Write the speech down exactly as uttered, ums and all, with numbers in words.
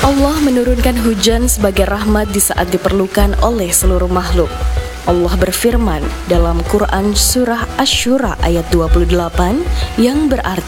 Allah menurunkan hujan sebagai rahmat di saat diperlukan oleh seluruh makhluk. Allah berfirman dalam Quran Surah Asy-Syura ayat dua puluh delapan yang berarti